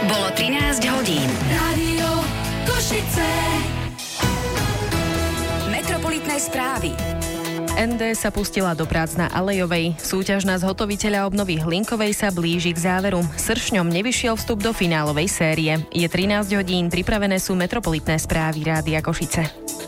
Bolo 13 hodín. Rádio Košice. Metropolitné správy. ND sa pustila do prác na Alejovej. Súťaž na zhotoviteľa obnovy Hlinkovej sa blíži k záveru. Sršňom nevyšiel vstup do finálovej série. Je 13 hodín, pripravené sú metropolitné správy Rádia Košice.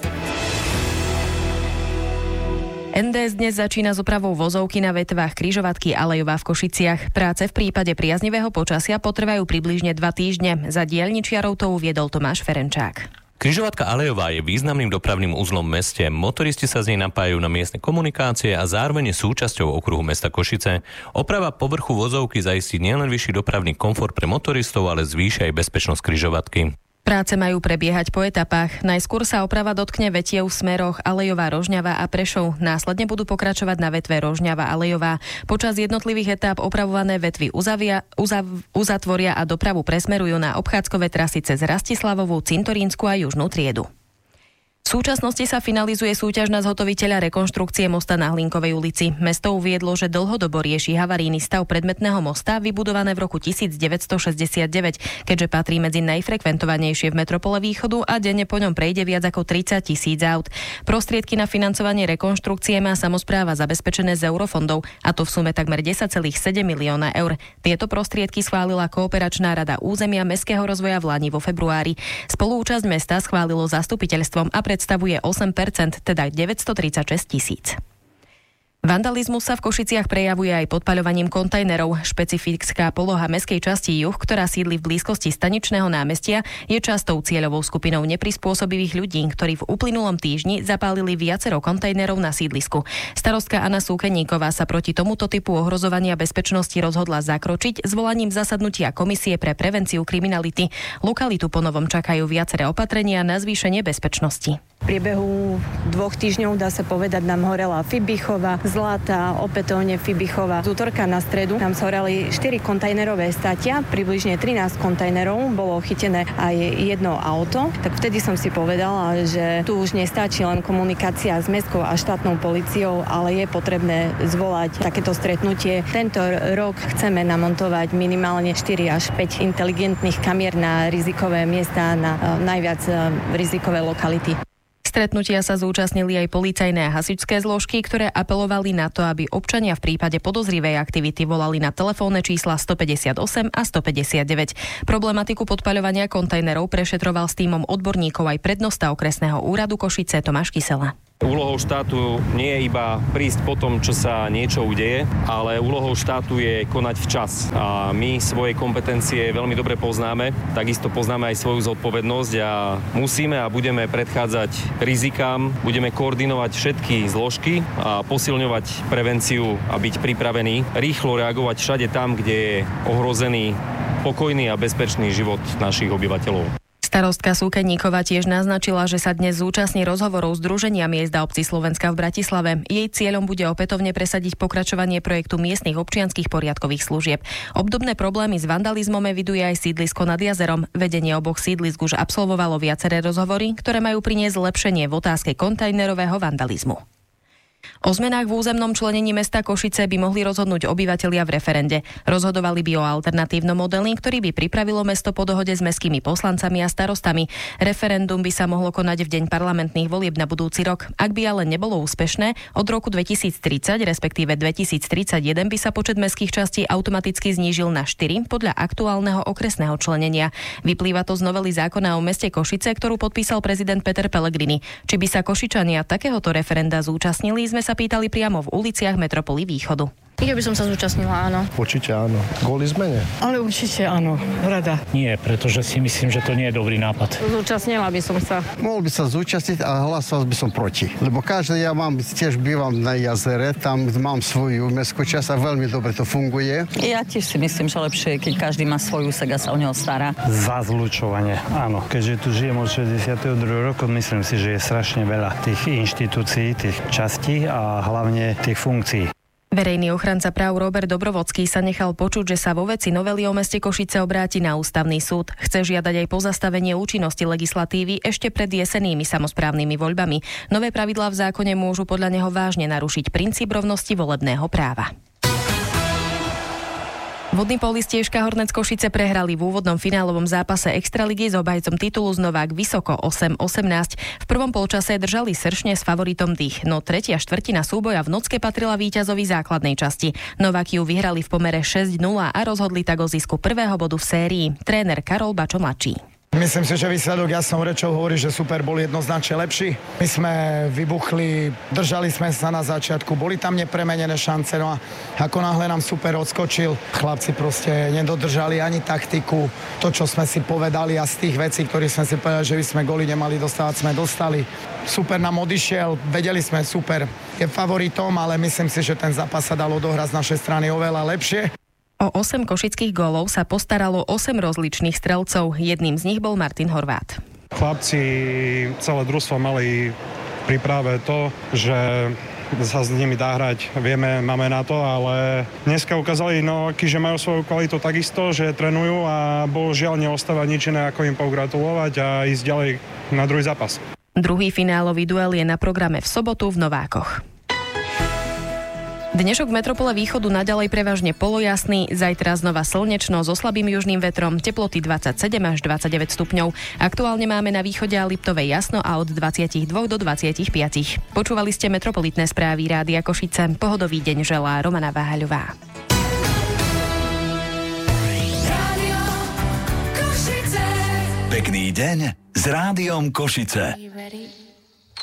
NDS dnes začína s opravou vozovky na vetvách križovatky Alejová v Košiciach. Práce v prípade priaznivého počasia potrvajú približne 2 týždne. Za diaľničiarov to uviedol Tomáš Ferenčák. Križovatka Alejová je významným dopravným uzlom v meste. Motoristi sa z nej napájajú na miestne komunikácie a zároveň je súčasťou okruhu mesta Košice. Oprava povrchu vozovky zaistí nielen vyšší dopravný komfort pre motoristov, ale zvýši aj bezpečnosť križovatky. Práce majú prebiehať po etapách. Najskôr sa oprava dotkne vetiev v smeroch Alejová, Rožňava a Prešov. Následne budú pokračovať na vetve Rožňava, Alejová. Počas jednotlivých etáp opravované vetvy uzatvoria a dopravu presmerujú na obchádzkové trasy cez Rastislavovú, Cintorínsku a Južnú Triedu. V súčasnosti sa finalizuje súťaž na zhotoviteľa rekonštrukcie mosta na Hlinkovej ulici. Mesto uviedlo, že dlhodobo rieši havarijný stav predmetného mosta, vybudované v roku 1969, keďže patrí medzi najfrekventovanejšie v metropole Východu a denne po ňom prejde viac ako 30 000 aut. Prostriedky na financovanie rekonštrukcie má samospráva zabezpečené z eurofondov, a to v sume takmer 10,7 milióna eur. Tieto prostriedky schválila Kooperačná rada územia mestského rozvoja v Lani vo februári. Spoluúčasť mesta schválilo zastupiteľstvom a predstavuje 8%, teda 936 000. Vandalizmus sa v Košiciach prejavuje aj podpaľovaním kontajnerov. Špecifická poloha mestskej časti Juh, ktorá sídli v blízkosti Staničného námestia, je častou cieľovou skupinou neprispôsobivých ľudí, ktorí v uplynulom týždni zapálili viacero kontajnerov na sídlisku. Starostka Anna Súkeníková sa proti tomuto typu ohrozovania bezpečnosti rozhodla zakročiť zvolaním zasadnutia Komisie pre prevenciu kriminality. Lokalitu ponovom čakajú viaceré opatrenia na zvýšenie bezpečnosti. V priebehu 2 týždňov, dá sa povedať, nám horela Fibichova, Zlata, opätovne Fibichova. Z útorka na stredu nám zhoreli 4 kontajnerové státia, približne 13 kontajnerov, bolo chytené aj jedno auto. Tak vtedy som si povedala, že tu už nestačí len komunikácia s mestskou a štátnou políciou, ale je potrebné zvolať takéto stretnutie. Tento rok chceme namontovať minimálne 4 až 5 inteligentných kamier na rizikové miesta, na najviac rizikové lokality. Stretnutia sa zúčastnili aj policajné a hasičské zložky, ktoré apelovali na to, aby občania v prípade podozrivej aktivity volali na telefónne čísla 158 a 159. Problematiku podpaľovania kontajnerov prešetroval s tímom odborníkov aj prednosta okresného úradu Košice Tomáš Kysela. Úlohou štátu nie je iba prísť po tom, čo sa niečo udeje, ale úlohou štátu je konať včas. A my svoje kompetencie veľmi dobre poznáme, takisto poznáme aj svoju zodpovednosť a musíme a budeme predchádzať rizikám, budeme koordinovať všetky zložky a posilňovať prevenciu a byť pripravení rýchlo reagovať všade tam, kde je ohrozený pokojný a bezpečný život našich obyvateľov. Starostka Súkeníková tiež naznačila, že sa dnes zúčastní rozhovorov Združenia miest a obcí Slovenska v Bratislave. Jej cieľom bude opätovne presadiť pokračovanie projektu miestnych občianskych poriadkových služieb. Obdobné problémy s vandalizmom eviduje aj sídlisko nad jazerom. Vedenie oboch sídlisk už absolvovalo viaceré rozhovory, ktoré majú priniesť zlepšenie v otázke kontajnerového vandalizmu. O zmenách v územnom členení mesta Košice by mohli rozhodnúť obyvatelia v referende. Rozhodovali by o alternatívnom modeli, ktorý by pripravilo mesto po dohode s mestskými poslancami a starostami. Referendum by sa mohlo konať v deň parlamentných volieb na budúci rok. Ak by ale nebolo úspešné, od roku 2030, respektíve 2031 by sa počet mestských častí automaticky znížil na 4 podľa aktuálneho okresného členenia. Vyplýva to z novely zákona o meste Košice, ktorú podpísal prezident Peter Pellegrini. Či by sa Košičania takéhoto referenda zúčastnili, sme sa pýtali priamo v uliciach metropoly Východu. Ja by som sa zúčastnila, áno. Určite áno. Kvôli zmene? Ale určite áno. Rada. Nie, pretože si myslím, že to nie je dobrý nápad. Zúčastnila by som sa. Mohol by sa zúčastniť a hlasoval by som proti. Lebo každý, ja tiež bývam na jazere, tam mám svoju mestskú časť a veľmi dobre to funguje. Ja tiež si myslím, že lepšie je, keď každý má svoju úsek a sa o neho stará. Za zlučovanie, áno. Keďže tu žijem od 62. roku, myslím si, že je strašne veľa tých inštitúcií, tých častí a hlavne tých funkcií. Verejný ochranca práv Robert Dobrovodský sa nechal počuť, že sa vo veci novely o meste Košice obráti na ústavný súd. Chce žiadať aj pozastavenie účinnosti legislatívy ešte pred jesennými samosprávnymi voľbami. Nové pravidlá v zákone môžu podľa neho vážne narušiť princíp rovnosti volebného práva. Vodný polistiežka Hornec Košice prehrali v úvodnom finálovom zápase Extraligy s obhajcom titulu z Novák Vysoko 8-18. V prvom polčase držali sršne s favoritom dých, no tretia štvrtina súboja v Nocke patrila víťazovi základnej časti. Nováky ju vyhrali v pomere 6-0 a rozhodli tak o zisku prvého bodu v sérii. Tréner Karol Bačo mladší. Myslím si, že výsledok jasnou rečou hovorí, že super bol jednoznačne lepší. My sme vybuchli, držali sme sa na začiatku, boli tam nepremenené šance, no a ako náhle nám super odskočil, chlapci proste nedodržali ani taktiku. To, čo sme si povedali a z tých vecí, ktorých sme si povedali, že by sme góly nemali dostávať, sme dostali. Super nám odišiel, vedeli sme, super je favoritom, ale myslím si, že ten zápas sa dal odohrať z našej strany oveľa lepšie. O 8 košických gólov sa postaralo 8 rozličných strelcov. Jedným z nich bol Martin Horvát. Chlapci celé družstvo mali pri práve to, že sa s nimi dá hrať. Vieme, máme na to, ale dneska ukázali, že majú svoju kvalitu takisto, že trénujú a bohužiaľ neostáva nič iné, ako im pogratulovať a ísť ďalej na druhý zápas. Druhý finálový duel je na programe v sobotu v Novákoch. Dnešok v metropole východu naďalej prevažne polojasný, zajtra znova slnečno so slabým južným vetrom, teploty 27 až 29 stupňov. Aktuálne máme na východe a Liptovej jasno a od 22 do 25. Počúvali ste metropolitné správy Rádia Košice. Pohodový deň želá Romana Váhaľová. Pekný deň s Rádiom Košice.